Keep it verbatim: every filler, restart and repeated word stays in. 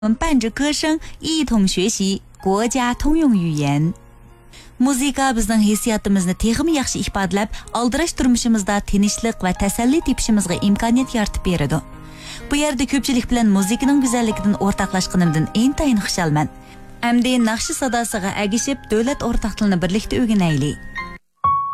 我们伴着歌声一同学习国家通用语言. Muzika bizning hissiyotimizni texmi yaxshi ifodalab, aldirash turmushimizda tinchlik va tasalli tepishimizga imkoniyat yaratib beradi. Bu yerda ko'pchilik bilan muzikaning go'zalligidan o'rtoqlashganimdan intayin xushalman. Hamda naqshi sadosiga agishib, davlat o'rtoq tilini birlikda o'rganaylik.